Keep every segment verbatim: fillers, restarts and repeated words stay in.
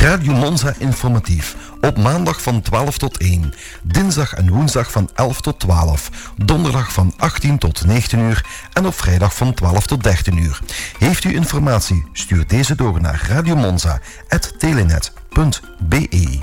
Radio Monza informatief. Op maandag van twaalf tot één. Dinsdag en woensdag van elf tot twaalf. Donderdag van achttien tot negentien uur. En op vrijdag van twaalf tot dertien uur. Heeft u informatie? Stuur deze door naar radiomonza at telenet punt b e.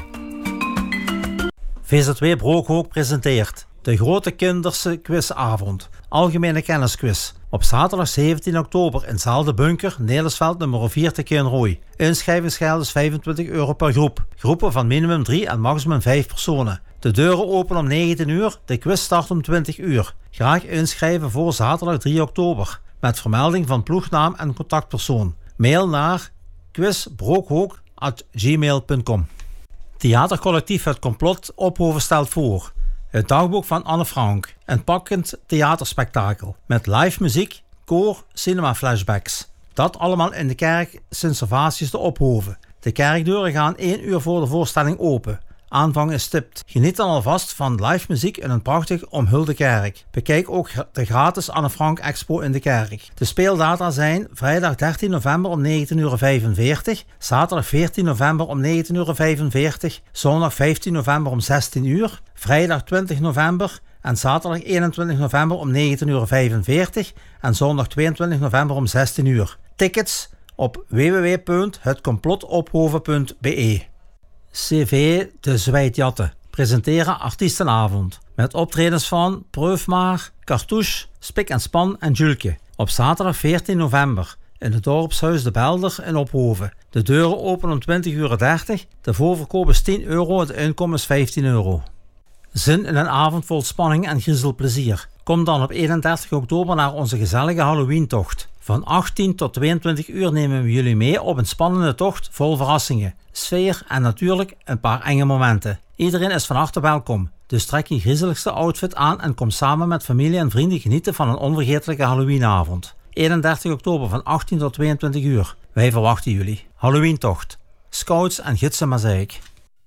V Z W Broekhoek presenteert de grote kinderse quizavond. Algemene kennisquiz. Op zaterdag zeventien oktober in zaal De Bunker, Nederlandsveld nummer vier te Kinrooi. Inschrijvingsgeld is vijfentwintig euro per groep. Groepen van minimum drie en maximum vijf personen. De deuren openen om negentien uur, de quiz start om twintig uur. Graag inschrijven voor zaterdag drie oktober. Met vermelding van ploegnaam en contactpersoon. Mail naar quiz broekhoek at gmail punt com. Theatercollectief Het Complot Ophoven stelt voor. Het dagboek van Anne Frank. Een pakkend theaterspektakel. Met live muziek, koor, cinema flashbacks. Dat allemaal in de kerk Sint-Servatius te Ophoven. De kerkdeuren gaan één uur voor de voorstelling open. Aanvang is stipt. Geniet dan alvast van live muziek in een prachtig omhulde kerk. Bekijk ook de gratis Anne Frank Expo in de kerk. De speeldata zijn vrijdag dertien november om negentien uur vijfenveertig, zaterdag veertien november om negentien uur vijfenveertig, zondag vijftien november om zestien uur, vrijdag twintig november en zaterdag eenentwintig november om negentien uur vijfenveertig en zondag tweeëntwintig november om zestien uur. Tickets op w w w punt het complot ophoven punt b e. C V De Zwijtjatten presenteren artiestenavond met optredens van Preufmaar, Cartouche, Spik en Span en Julke op zaterdag veertien november in het dorpshuis De Belder in Ophoven. De deuren openen om twintig uur dertig, de voorverkoop is tien euro en de inkomen is vijftien euro. Zin in een avond vol spanning en griezelplezier. Kom dan op eenendertig oktober naar onze gezellige Halloween-tocht. Van achttien tot tweeëntwintig uur nemen we jullie mee op een spannende tocht vol verrassingen, sfeer en natuurlijk een paar enge momenten. Iedereen is van harte welkom, dus trek je griezeligste outfit aan en kom samen met familie en vrienden genieten van een onvergetelijke Halloweenavond. eenendertig oktober van achttien tot tweeëntwintig uur. Wij verwachten jullie. Halloween-tocht. Scouts en gidsen Mazeik.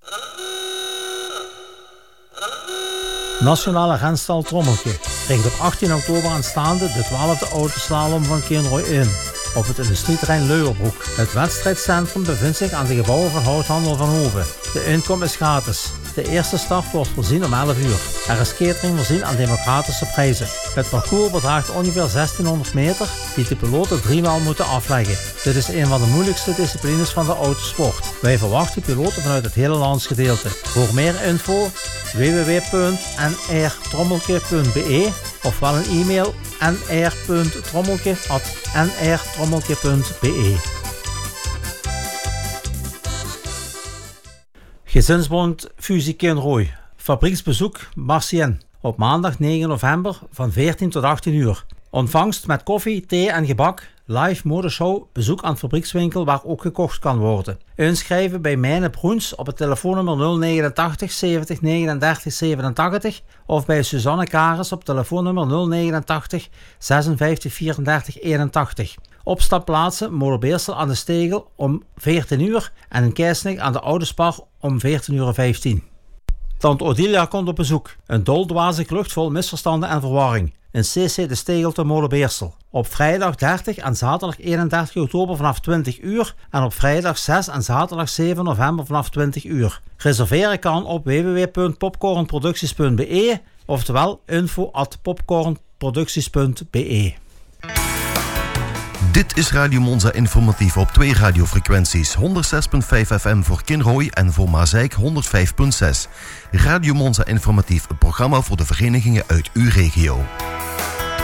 Nationale renstal Trommelke richt op achttien oktober aanstaande de twaalfde autoslalom van Kinrooi in op het industrieterrein Leuwerbroek. Het wedstrijdcentrum bevindt zich aan de gebouwen van Houthandel van Hoven. De inkom is gratis. De eerste start wordt voorzien om elf uur. Er is catering voorzien aan democratische prijzen. Het parcours bedraagt ongeveer zestienhonderd meter die de piloten driemaal moeten afleggen. Dit is een van de moeilijkste disciplines van de autosport. Wij verwachten piloten vanuit het hele landsgedeelte. Voor meer info w w w punt n r trommelke punt b e ofwel een e-mail n r punt trommelke at n r trommelke punt b e. Gezinsbond Fusie Kinrooi. Fabrieksbezoek Marcien. Op maandag negen november van veertien tot achttien uur. Ontvangst met koffie, thee en gebak. Live modeshow. Bezoek aan fabriekswinkel waar ook gekocht kan worden. Inschrijven bij Mijne Broens op het telefoonnummer nul negenentachtig zeventig negenendertig zevenentachtig of bij Suzanne Kares op telefoonnummer nul negenentachtig zesenvijftig vierendertig eenentachtig. Opstapplaatsen Molenbeersel aan de Stegel om veertien uur en in Keisnik aan de Oude Spar om veertien uur vijftien. Tante Odilia komt op bezoek. Een doldwaze klucht vol misverstanden en verwarring. In C C de Stegel te Molenbeersel. Op vrijdag dertig en zaterdag eenendertig oktober vanaf twintig uur en op vrijdag zes en zaterdag zeven november vanaf twintig uur. Reserveren kan op w w w punt popcornproducties punt b e oftewel info at popcornproducties punt b e. Dit is Radio Monza informatief op twee radiofrequenties. honderdzes komma vijf F M voor Kinrooi en voor Mazeik honderdvijf komma zes. Radio Monza informatief, een programma voor de verenigingen uit uw regio.